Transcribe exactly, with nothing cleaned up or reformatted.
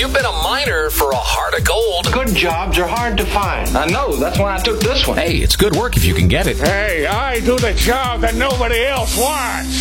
you've been a miner for a heart of gold. Good jobs are hard to find. I know. That's why I took this one. Hey, it's good work if you can get it. Hey, I do the job that nobody else wants.